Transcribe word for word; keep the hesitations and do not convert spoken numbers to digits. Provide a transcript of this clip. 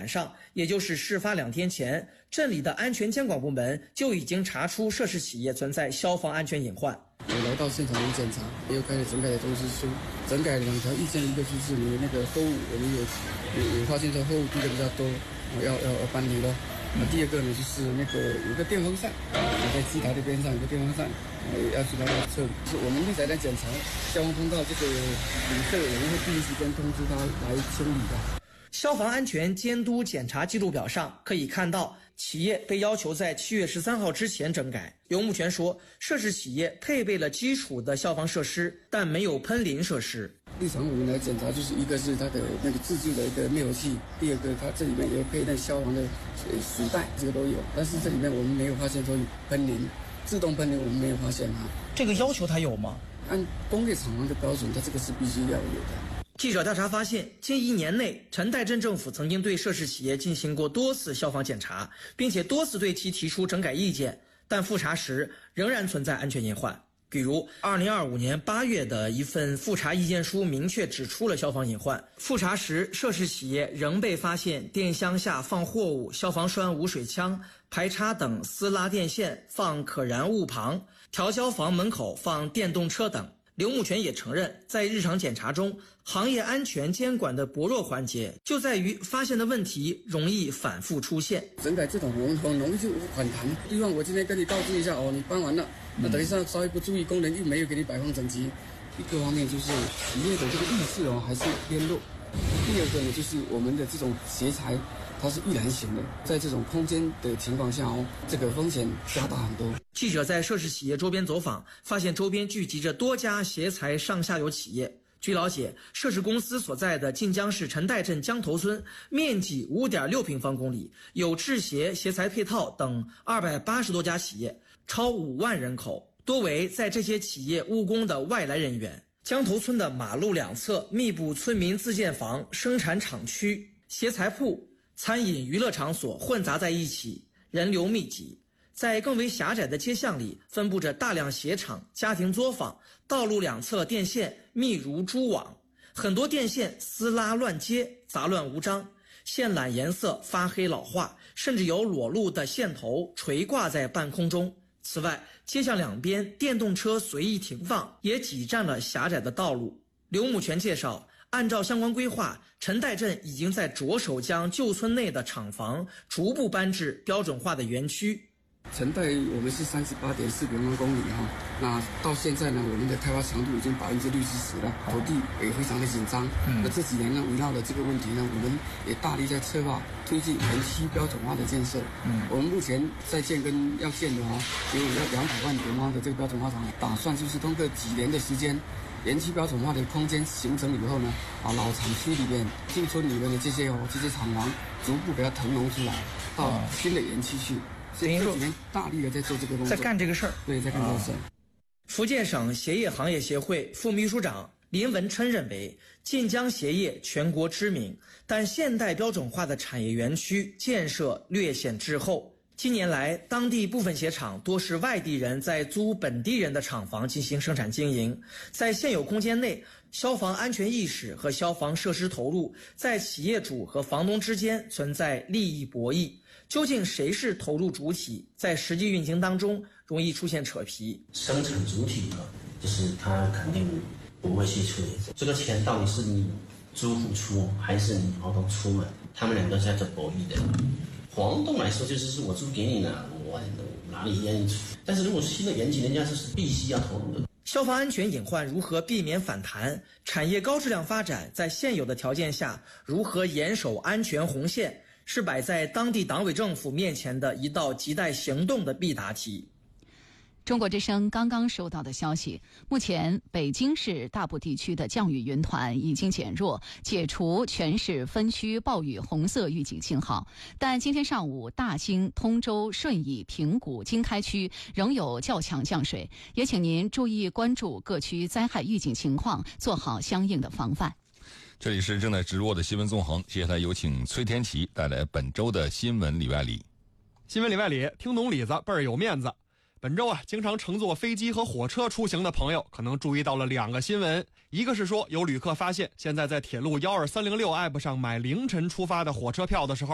晚上，也就是事发两天前，镇里的安全监管部门就已经查出涉事企业存在消防安全隐患。 我来到现场有检查，也有开了整改的通知书。整改两条意见，一个就是你那个货物，我们有有有发现说货物低的比较多，要要要搬离了。那第二个呢，就是那个有个电风扇，在机台的边上有个电风扇，要去那个测。就是我们现在在检查消防通道，这个旅客我们会第一时间通知他来清理的。 消防安全监督检查记录表上可以看到，企业被要求在七月十三号之前整改。刘木全说，涉事企业配备了基础的消防设施，但没有喷淋设施。 日常我们来检查，就是一个是它的那个自制的一个灭火器，第二个它这里面也有配那消防的水袋，这个都有。但是这里面我们没有发现说喷淋，自动喷淋我们没有发现啊。 这个要求它有吗？ 按工业厂房的标准，它这个是必须要有的。 记者调查发现，近一年内，陈岱镇政府曾经对涉事企业进行过多次消防检查，并且多次对其提出整改意见，但复查时仍然存在安全隐患。比如二零二五年八月的一份复查意见书明确指出了消防隐患。复查时，涉事企业仍被发现电箱下放货物、消防栓无水枪、排插等私拉电线放可燃物旁、调焦房门口放电动车等。刘木全也承认，在日常检查中，行业安全监管的薄弱环节就在于发现的问题容易反复出现。 整改这种很很容易就反弹。希望我今天跟你告知一下哦，你搬完了，那等一下稍微不注意，工人又没有给你摆放整齐。一个方面就是企业的这个意识哦还是偏弱。第二个呢，就是我们的这种协材，它是易燃型的，在这种空间的情况下哦，这个风险加大很多。 记者在涉事企业周边走访，发现周边聚集着多家协材上下游企业。据了解，涉事公司所在的晋江市陈岱镇江头村，面积 五点六平方公里，有制鞋、协材配套等二百八十多家企业，超五万人口，多为在这些企业务工的外来人员。江头村的马路两侧密布村民自建房、生产厂区、协材铺、餐饮娱乐场所混杂在一起，人流密集。在更为狭窄的街巷里，分布着大量鞋厂、家庭作坊，道路两侧电线密如蛛网，很多电线撕拉乱接，杂乱无章，线缆颜色发黑老化，甚至有裸露的线头垂挂在半空中。此外，街巷两边电动车随意停放，也挤占了狭窄的道路。刘木全介绍，按照相关规划，陈岱镇已经在着手将旧村内的厂房逐步搬至标准化的园区。 陈岱我们是三十八点四平方公里哈，那到现在呢，我们的开发强度已经百分之六七十了，土地也非常的紧张。嗯，那这几年呢，围绕的这个问题呢，我们也大力在策划推进园区标准化的建设。嗯，我们目前在建跟要建的哈，有要两百万平方的这个标准化厂，打算就是通过几年的时间，园区标准化的空间形成以后呢，啊，老厂区里面、旧村里面的这些哦这些厂房，逐步给它腾笼出来，到新的园区去。所以这几年大力的在做这个工作， 在干这个事儿。 对，在干这个事儿。 福建省鞋业行业协会副秘书长林文琛认为，晋江鞋业全国知名，但现代标准化的产业园区建设略显滞后。近年来，当地部分鞋厂多是外地人在租本地人的厂房进行生产经营，在现有空间内，消防安全意识和消防设施投入在企业主和房东之间存在利益博弈。究竟谁是投入主体，在实际运行当中容易出现扯皮。 生产主体呢，就是他肯定不会去处理这个钱到底是你租户出还是你房东出嘛，他们两个在这博弈的。房东来说就是我租给你了，我哪里愿意出，但是如果是新的园区，人家是必须要投入的。 消防安全隐患如何避免反弹？产业高质量发展在现有的条件下如何严守安全红线，是摆在当地党委政府面前的一道亟待行动的必答题。 中国之声刚刚收到的消息，目前北京市大部地区的降雨云团已经减弱，解除全市分区暴雨红色预警信号。但今天上午，大兴、通州、顺义、平谷、经开区仍有较强降水，也请您注意关注各区灾害预警情况，做好相应的防范。 这里是正在直播的新闻纵横，接下来有请崔天琪带来本周的新闻里外里。 新闻里外里，听懂里子倍儿有面子。本周啊，经常乘坐飞机和火车出行的朋友可能注意到了两个新闻，一个是说有旅客发现，现在在铁路一二三零六 A P P 上买凌晨出发的火车票的时候，